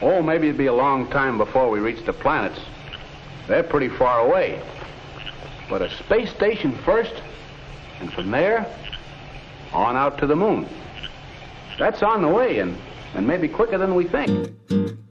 Oh, maybe it'd be a long time before we reach the planets. They're pretty far away. But a space station first, and from there, on out to the moon. That's on the way, and maybe quicker than we think.